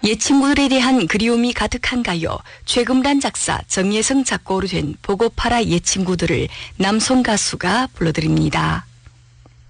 옛 친구들에 대한 그리움이 가득한가요? 최금란 작사, 정예성 작곡으로 된 보고 파라 옛 친구들을 남송 가수가 불러드립니다.